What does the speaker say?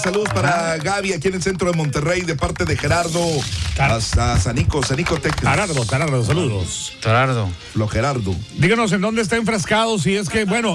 Saludos para Gaby aquí en el centro de Monterrey de parte de Gerardo hasta Sanico, Texas. Tarardo, saludos. Tarardo. Lo Gerardo. Díganos en dónde está enfrascado, si es que, bueno,